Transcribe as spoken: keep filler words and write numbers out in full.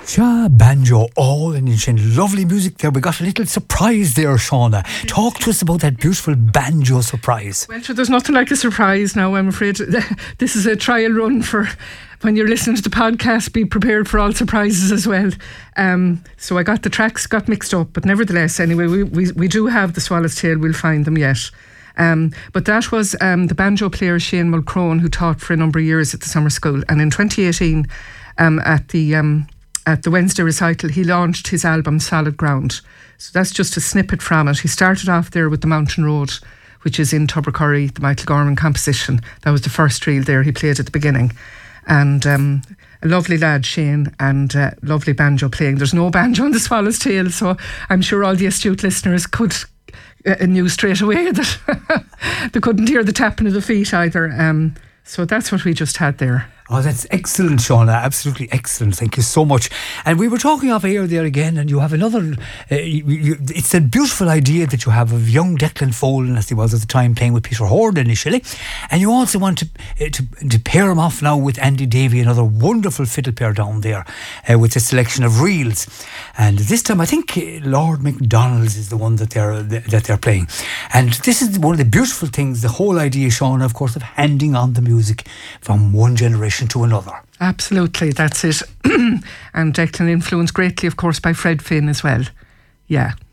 Ja, banjo, all and in lovely music there. We got a little surprise there, Shauna. Talk to us about that beautiful banjo surprise. Well, sure, there's nothing like a surprise now, I'm afraid. This is a trial run for when you're listening to the podcast. Be prepared for all surprises as well. Um, so I got the tracks got mixed up, but nevertheless, anyway, we, we, we do have the Swallow's Tail. We'll find them yet. Um, but that was um, the banjo player Shane Mulcrone, who taught for a number of years at the summer school. And in twenty eighteen, um, at the... Um, At the Wednesday recital, he launched his album Solid Ground. So that's just a snippet from it. He started off there with The Mountain Road, which is in Tubbercurry, the Michael Gorman composition. That was the first reel there he played at the beginning. And um, a lovely lad, Shane, and uh, lovely banjo playing. There's no banjo on the Swallow's Tail, so I'm sure all the astute listeners could uh, knew straight away that they couldn't hear the tapping of the feet either. Um, so that's what we just had there. Oh, that's excellent, Shauna. Absolutely excellent. Thank you so much. And we were talking off air there again, and you have another... Uh, you, you, it's a beautiful idea that you have of young Declan Folan, as he was at the time, playing with Peter Horde initially. And you also want to uh, to, to pair him off now with Andy Davey, another wonderful fiddle player down there, uh, with a selection of reels. And this time, I think uh, Lord MacDonald's is the one that they're, that they're playing. And this is one of the beautiful things, the whole idea, Shauna, of course, of handing on the music from one generation to another. Absolutely, that's it. And Declan influenced greatly, of course, by Fred Finn as well. Yeah.